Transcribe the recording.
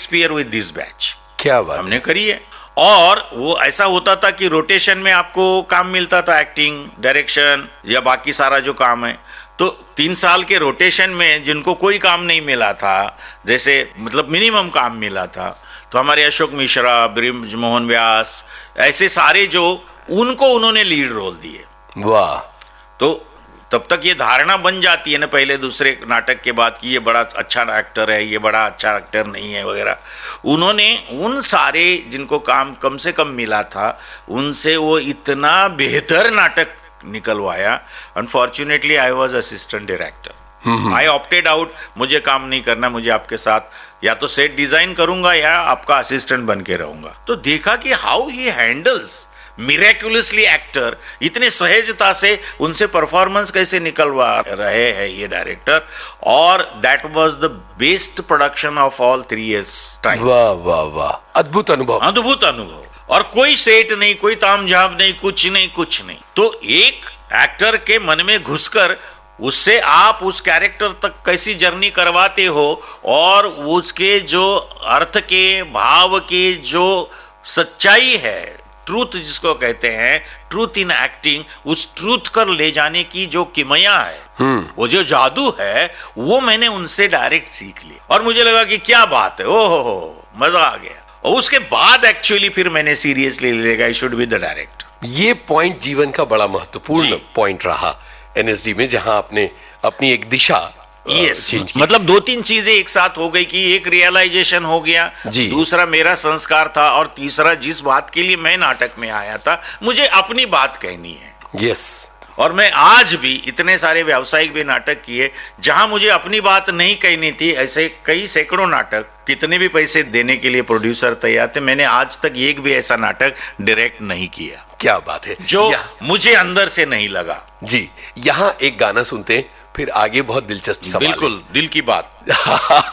Shakespeare with this batch. क्या बात हमने करी है। और वो ऐसा होता था कि रोटेशन में आपको काम मिलता था, एक्टिंग, डायरेक्शन या बाकी सारा जो काम है। तो 3 साल के रोटेशन में जिनको कोई काम नहीं मिला था, जैसे मतलब मिनिमम काम मिला था, तो हमारे अशोक मिश्रा, ब्रिज मोहन व्यास, ऐसे सारे जो उनको उन्होंने लीड रोल दिए। वाह। तो तब तक ये धारणा बन जाती है ना पहले दूसरे नाटक के बाद कि ये बड़ा अच्छा एक्टर है, ये बड़ा अच्छा एक्टर नहीं है वगैरह। उन्होंने उन सारे जिनको काम कम से कम मिला था उनसे वो इतना बेहतर नाटक निकलवाया। Unfortunately I was assistant director, I opted out, मुझे काम नहीं करना, मुझे आपके साथ या तो सेट डिजाइन करूंगा या आपका असिस्टेंट बन के रहूंगा। तो देखा कि how he handles miraculously actor, इतने सहजता से उनसे परफॉर्मेंस कैसे निकलवा रहे हैं ये डायरेक्टर। और that was the best production of all 3 years time. वाह वाह वाह, अद्भुत अनुभव, अद्भुत अनुभव। और कोई सेट नहीं, कोई तामझाम नहीं, कुछ नहीं, कुछ नहीं। तो एक एक्टर के मन में घुसकर उससे आप उस कैरेक्टर तक कैसी जर्नी करवाते हो और उसके जो अर्थ के, भाव के जो सच्चाई है, ट्रूथ जिसको कहते हैं, ट्रूथ इन एक्टिंग, उस ट्रूथ कर ले जाने की जो किमया है, वो जो जादू है, वो मैंने उनसे डायरेक्ट सीख ली। और मुझे लगा कि क्या बात है, ओहो मजा आ गया। और उसके बाद एक्चुअली फिर मैंने सीरियसली लेगा, I should be the director. ये पॉइंट जीवन का बड़ा महत्वपूर्ण पॉइंट रहा एनएसडी में, जहां आपने अपनी एक दिशा चेंज की। मतलब 2-3 चीजें एक साथ हो गई कि एक रियलाइजेशन हो गया, दूसरा मेरा संस्कार था, और तीसरा जिस बात के लिए मैं नाटक में आया था मुझे अपनी बात कहनी है। यस। और मैं आज भी इतने सारे व्यावसायिक भी नाटक किए जहां मुझे अपनी बात नहीं कहनी थी, ऐसे कई सैकड़ों नाटक, कितने भी पैसे देने के लिए प्रोड्यूसर तैयार थे, मैंने आज तक एक भी ऐसा नाटक डायरेक्ट नहीं किया। क्या बात है, जो मुझे अंदर से नहीं लगा। जी, यहाँ एक गाना सुनते हैं, फिर आगे बहुत दिलचस्प सवाल। बिल्कुल, दिल की बात।